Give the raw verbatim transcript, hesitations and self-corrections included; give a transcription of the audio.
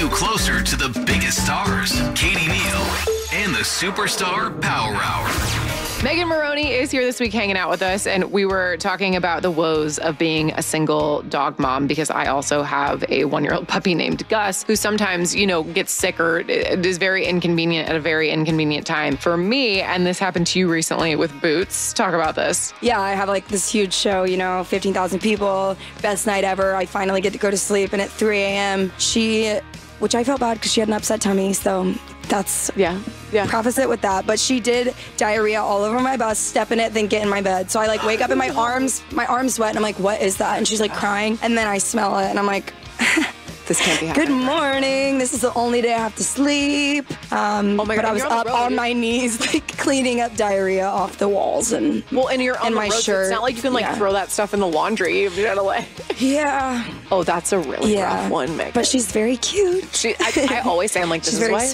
you closer to the biggest stars, Katie Neal and the Superstar Power Hour. Megan Maroney is here this week hanging out with us, and we were talking about the woes of being a single dog mom, because I also have a one-year-old puppy named Gus who sometimes, you know, gets sick or is very inconvenient at a very inconvenient time for me. And this happened to you recently with Boots. Talk about this. Yeah, I have like this huge show, you know, fifteen thousand people, best night ever. I finally get to go to sleep, and at three a.m. she, which I felt bad because she had an upset tummy, so that's, yeah, yeah. preface it with that. But she did diarrhea all over my bus, step in it, then get in my bed. So I like wake up and my arms, my arms wet, and I'm like, what is that? And she's like crying, and then I smell it, and I'm like, this can't be happening. Good morning. This is the only day I have to sleep. Um, oh my God, but I was on up on my knees, like cleaning up diarrhea off the walls and well, and you're on and the my road, so shirt. it's not like you can like yeah. throw that stuff in the laundry. You gotta like. Yeah. Oh, that's a really yeah. rough one, Megan. But she's very cute. She, I, I always say, I'm like, this she's is very why